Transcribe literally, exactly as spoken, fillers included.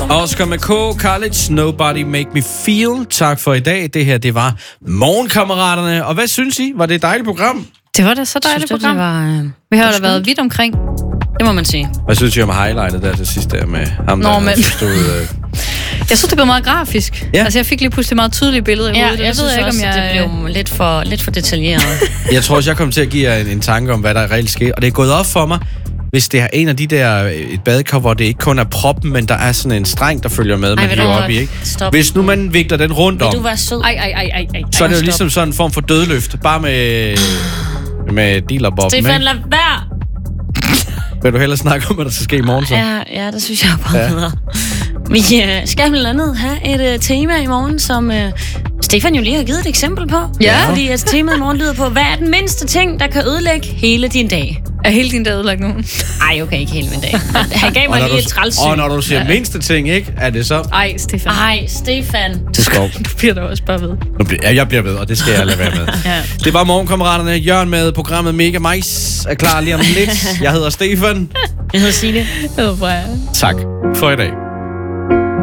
Oscar med K, College, Nobody Make Me Feel. Tak for i dag. Det her, det var Morgenkammeraterne. Og hvad synes I? Var det et dejligt program? Det var da så dejligt synes, program. Det var, øh, Vi har da været vidt omkring. Det må man sige. Hvad synes I om highlightet der til sidst der med ham, Nå, der men... stod... Øh... Jeg synes, det blev meget grafisk. Ja. Altså, jeg fik lige pludselig meget tydelige billeder i Ja, hovedet. jeg, jeg synes ved også, ikke, om jeg... det blev lidt for, lidt for detaljeret. Jeg tror også, jeg kom til at give jer en, en tanke om, hvad der reelt sker. Og det er gået op for mig, hvis det er en af de der et badekar, hvor det ikke kun er proppen, men der er sådan en streng, der følger med, man hiver op i, ikke? Stop. Hvis nu man vikler den rundt om, Vil du være sød? Ej, ej, ej, ej, ej. så er det jo stop. ligesom sådan en form for dødløft. Bare med, med dealerbobben, Stefan, ikke? lad være! Vil du hellere snakke om, hvad der skal ske i morgen, så? Ja, ja, det synes jeg er bare Ja. bedre. Vi øh, skal blandt andet have et øh, tema i morgen, som øh, Stefan jo lige har givet et eksempel på. Ja. Fordi at temaet i morgen lyder på, hvad er den mindste ting, der kan ødelægge hele din dag? Er hele din dag ødelagt nu? Ej, okay, ikke hele min dag. Han gav mig Og når lige du- et trælsyn. Og når du siger mindste ting, ikke? Er det så... Ej, Stefan. Ej, Stefan. Det skal Du bliver da også bare ved. Nu bliver, ja, jeg bliver ved, og det skal jeg lade være med. Ja. Det var Morgenkammeraterne. Jørgen med programmet Mega Mais er klar lige om lidt. Jeg hedder Stefan. Jeg hedder Signe. Det var bra. Tak for i dag.